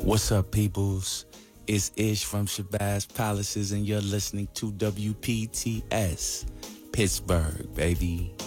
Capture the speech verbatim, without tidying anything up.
What's up, peoples? It's Ish from Shabazz Palaces, and you're listening to W P T S Pittsburgh, baby.